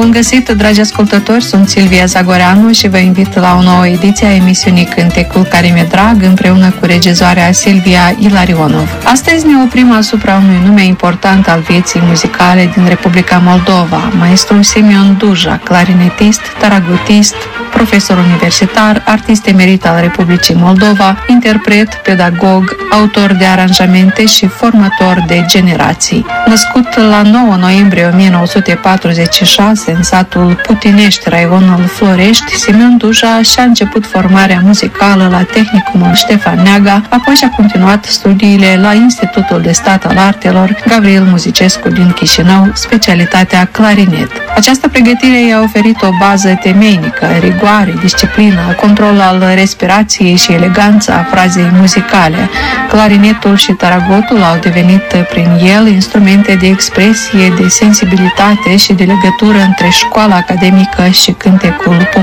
Bun găsit, dragi ascultători, sunt Silvia Zagoreanu și vă invit la o nouă ediție a emisiunii Cântecul care mi-e drag, împreună cu regizoarea Silvia Ilarionov. Astăzi ne oprim asupra unui nume important al vieții muzicale din Republica Moldova, maestrul Semion Duja, clarinetist, taragutist, profesor universitar, artist emerit al Republicii Moldova, interpret, pedagog, autor de aranjamente și formator de generații. Născut la 9 noiembrie 1946 în satul Putinești, raionul Florești, Semion Duja și-a început formarea muzicală la Tehnicumul Ștefan Neaga, apoi și-a continuat studiile la Institutul de Stat al Artelor Gavril Muzicescu din Chișinău, specialitatea clarinet. Această pregătire i-a oferit o bază temeinică, rigoare, disciplină, control al respirației și eleganța frazei muzicale. Clarinetul și taragotul au devenit prin el instrumente de expresie, de sensibilitate și de legătură între școala academică și cântecul popular.